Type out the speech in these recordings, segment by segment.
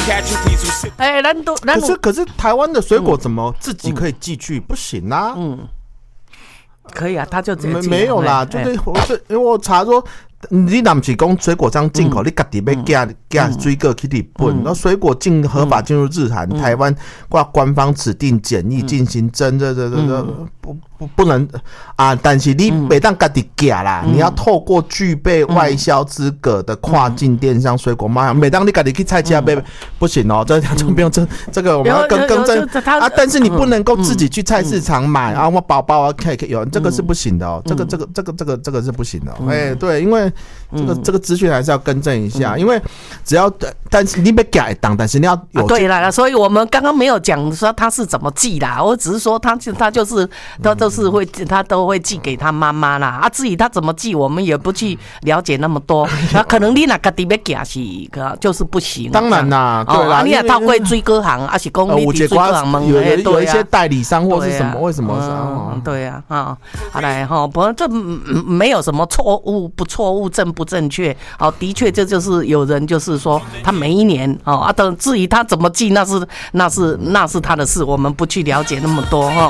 哎， 可是台湾的水果怎么自己可以寄去？不行啊。 可以啊，他就直接没有啦，就是因为我查说。你若不是讲水果商进口，你家己要寄水果去日本，那水果合法进入日韩，台湾挂官方指定检疫进行不能啊！但是你每当家己寄啦，你要透过具备外销资格的跨境电商水果卖，每当你家己去菜市买不行哦，这不用这个我们要更正啊！但是你不能够自己去菜市场买啊，我包包啊 cake 有这个是不行的哦，这个是不行的。哎，对，因为这个资讯还是要更正一下，因为只要但是你别改档，但是你要有对啦，所以我们刚刚没有讲说他是怎么寄啦，我只是说他都会寄给他妈妈啦，啊，至于他怎么寄，我们也不去了解那么多，那可能你那个地要寄是就是不行。 当然啦，对啦， 你也到过水果行，还是讲你去水果行门有一些代理商或是什么，为什么？ 对啊，好来哈，不，这没有什么错误不错误正不正确，的确这就是有人就是说他每一年等至于他怎么记，那是他的事，我们不去了解那么多哈。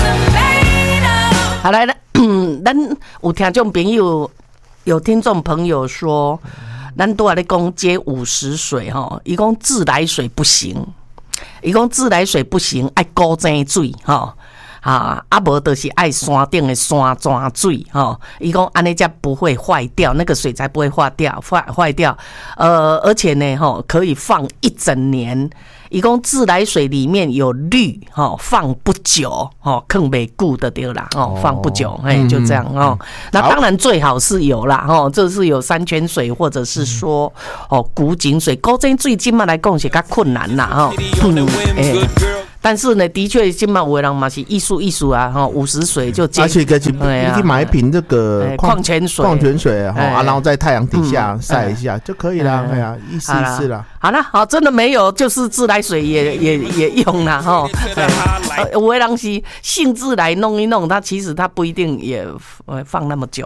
好来了，咱有听众朋友有听众朋友说，咱都在讲接50水哈，伊讲自来水不行，伊讲自来水不行，爱古井水哈。无就是爱山顶的山泉水伊讲安尼才不会坏掉，那个水才不会坏掉。而且呢可以放一整年。伊讲自来水里面有氯放不久更没顾的对啦放不久就这样那当然最好是有啦这是有山泉水或者是说古井水，古井水今嘛来讲是较困难啦但是呢，的确，现在有的人嘛是艺术啊，50水就接。而且你去买一瓶这个矿泉水然后在太阳底下晒一下就可以了。哎呀，意思啦。 好了，好，真的没有，就是自来水也用啦有的人是性自来弄一弄，它其实它不一定也放那么久